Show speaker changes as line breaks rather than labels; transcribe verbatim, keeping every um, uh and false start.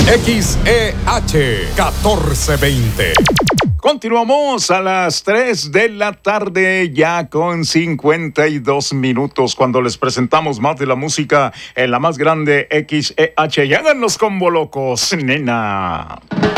X E H catorce veinte. Continuamos a las tres de la tarde, ya con cincuenta y dos minutos, cuando les presentamos más de la música en la más grande X E H. Y háganos como locos, nena.